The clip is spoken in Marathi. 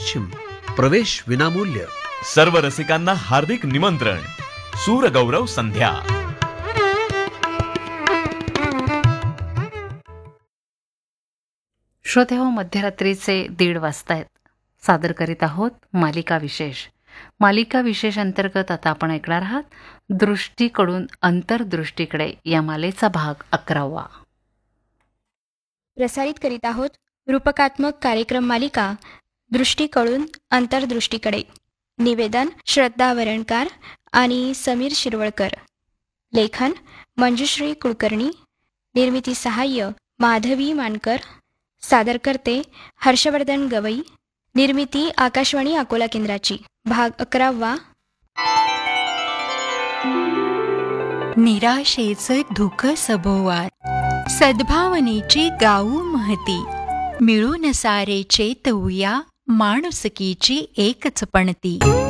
पश्चिम, प्रवेश विनामूल्य. सर्व रसिकांना हार्दिक निमंत्रण. सूरगौरव संध्या. श्रोतेहो, मध्यरात्रीचे 1:30 वाजतायत. सादर करीत आहोत मालिका विशेष. मालिका विशेष अंतर्गत आता आपण ऐकणार आहात दृष्टीकडून अंतर्दृष्टीकडे या मालेचा भाग 11वा. प्रसारित करीत आहोत रूपकात्मक कार्यक्रम मालिका दृष्टीकडून अंतर्दृष्टीकडे. निवेदन श्रद्धा वरणकार आणि समीर शिरवळकर. लेखन मंजुश्री कुलकर्णी. निर्मिती सहाय्य माधवी मानकर. सादरकर्ते हर्षवर्धन गवई. निर्मिती आकाशवाणी अकोला केंद्राची. भाग 11वा. निराशेचे धुक सभोवार, सद्भावनेची गाऊ महती. मिळून सारे चेतवूया, माणुसकीची एकच पणती.